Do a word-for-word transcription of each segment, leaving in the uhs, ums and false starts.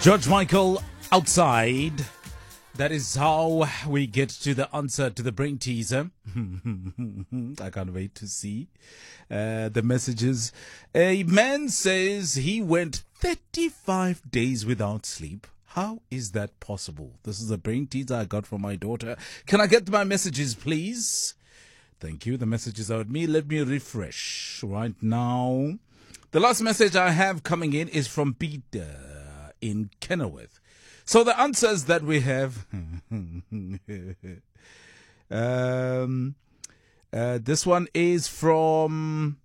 George Michael, Outside. That is how we get to the answer to the brain teaser. I can't wait to see uh, the messages. A man says he went thirty-five days without sleep. How is that possible? This is a brain teaser I got from my daughter. Can I get my messages, please? Thank you. The messages are with me. Let me refresh right now. The last message I have coming in is from Peter in Kenilworth. So the answers that we have, um, uh, this one is from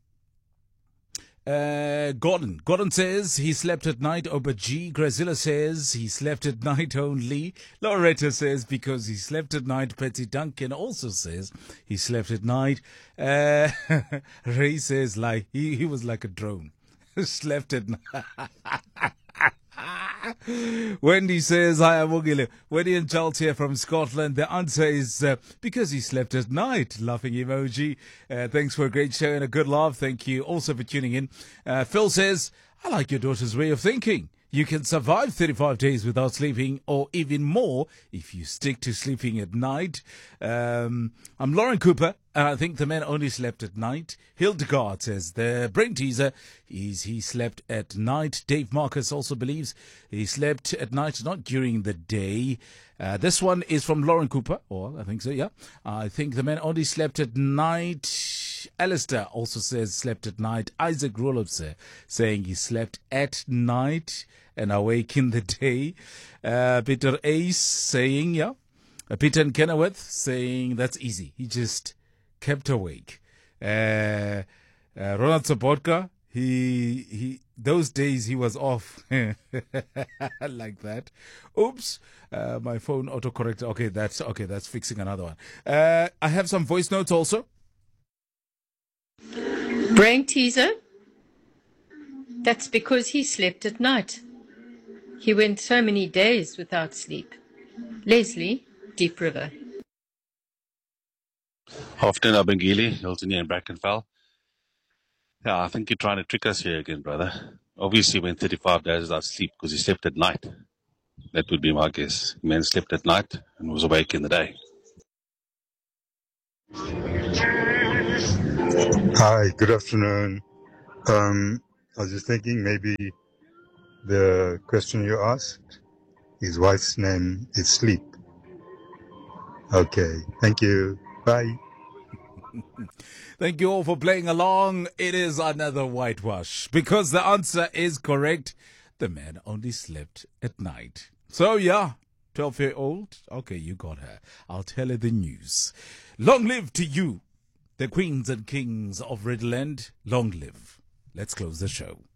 uh, Gordon. Gordon says he slept at night over G. Grazilla says he slept at night only. Loretta says because he slept at night. Patsy Duncan also says he slept at night. Uh, Ray says like he, he was like a drone. Slept at night. Wendy says, hi, I'm Ogile. Wendy and Charles here from Scotland. The answer is uh, because he slept at night. Laughing emoji. Uh, thanks for a great show and a good laugh. Thank you also for tuning in. Uh, Phil says, I like your daughter's way of thinking. You can survive thirty-five days without sleeping, or even more if you stick to sleeping at night. Um, I'm Lauren Cooper, and I think the man only slept at night. Hildegard says the brain teaser is he slept at night. Dave Marcus also believes he slept at night, not during the day. Uh, this one is from Lauren Cooper, or I think so, yeah. I think the man only slept at night. Alistair also says slept at night. Isaac Rolops saying he slept at night and awake in the day. Uh, Peter Ace saying, yeah. Uh, Peter and Kenilworth saying that's easy. He just kept awake. Uh, uh, Ronald Sobotka, he, he, those days he was off like that. Oops, uh, my phone autocorrected. Okay, that's, okay, that's fixing another one. Uh, I have some voice notes also. Brain teaser? That's because he slept at night. He went so many days without sleep. Leslie, Deep River. Afternoon, Abengili, Hilton here in Brackenfell. Yeah, I think you're trying to trick us here again, brother. Obviously, he went thirty-five days without sleep because he slept at night. That would be my guess. The man slept at night and was awake in the day. Hi, good afternoon. Um, I was just thinking maybe the question you asked, his wife's name is Sleep. Okay, thank you. Bye. Thank you all for playing along. It is another whitewash because the answer is correct. The man only slept at night. So yeah, twelve-year-old. Okay, you got her. I'll tell her the news. Long live to you, the queens and kings of Redland. Long live. Let's close the show.